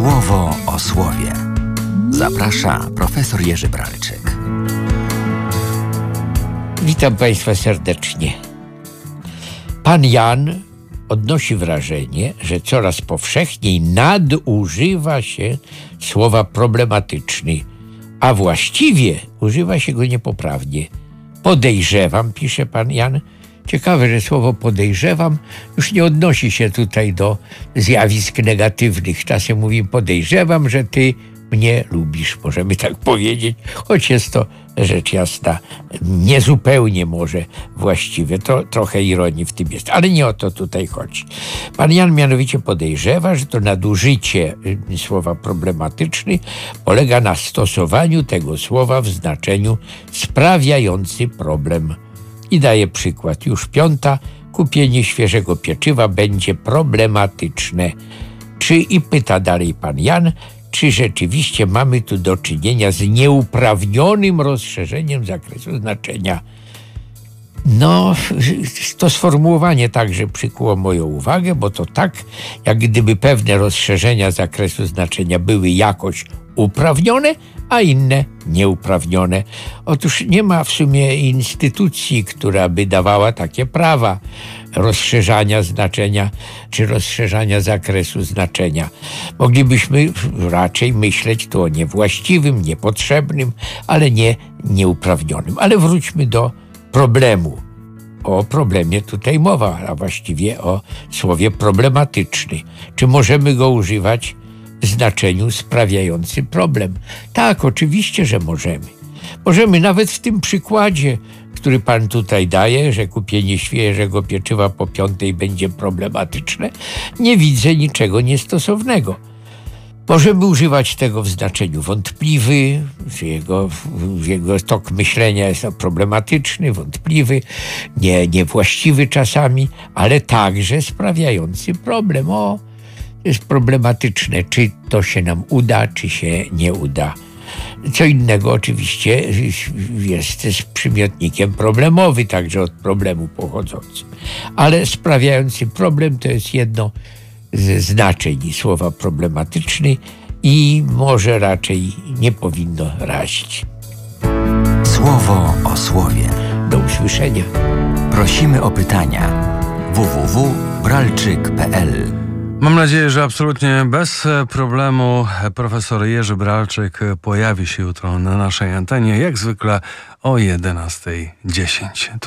Słowo o słowie. Zaprasza profesor Jerzy Bralczyk. Witam Państwa serdecznie. Pan Jan odnosi wrażenie, że coraz powszechniej nadużywa się słowa problematyczny, a właściwie używa się go niepoprawnie. Podejrzewam, pisze pan Jan. Ciekawe, że słowo podejrzewam już nie odnosi się tutaj do zjawisk negatywnych. Czasem mówi podejrzewam, że ty mnie lubisz, możemy tak powiedzieć, choć jest to rzecz jasna niezupełnie może właściwe. To trochę ironii w tym jest, ale nie o to tutaj chodzi. Pan Jan mianowicie podejrzewa, że to nadużycie słowa problematyczny polega na stosowaniu tego słowa w znaczeniu sprawiający problem. I daje przykład. Już 5. Kupienie świeżego pieczywa będzie problematyczne. I pyta dalej pan Jan, czy rzeczywiście mamy tu do czynienia z nieuprawnionym rozszerzeniem zakresu znaczenia. No, to sformułowanie także przykuło moją uwagę, bo to tak, jak gdyby pewne rozszerzenia zakresu znaczenia były jakoś uprawnione, a inne nieuprawnione. Otóż nie ma w sumie instytucji, która by dawała takie prawa rozszerzania znaczenia czy rozszerzania zakresu znaczenia. Moglibyśmy raczej myśleć tu o niewłaściwym, niepotrzebnym, ale nie nieuprawnionym. Ale wróćmy do problemu. O problemie tutaj mowa, a właściwie o słowie problematyczny. Czy możemy go używać w znaczeniu sprawiający problem? Tak, oczywiście, że możemy. Możemy nawet w tym przykładzie, który pan tutaj daje, że kupienie świeżego pieczywa po 5 będzie problematyczne. Nie widzę niczego niestosownego. Możemy używać tego w znaczeniu wątpliwy, że jego tok myślenia jest problematyczny, wątpliwy, niewłaściwy czasami, ale także sprawiający problem. Jest problematyczne, czy to się nam uda, czy się nie uda. Co innego oczywiście jest z przymiotnikiem problemowy, także od problemu pochodzącym. Ale sprawiający problem to jest jedno ze znaczeń słowa problematyczny i może raczej nie powinno razić. Słowo o słowie. Do usłyszenia. Prosimy o pytania. www.bralczyk.pl. Mam nadzieję, że absolutnie bez problemu profesor Jerzy Bralczyk pojawi się jutro na naszej antenie, jak zwykle o 11:10.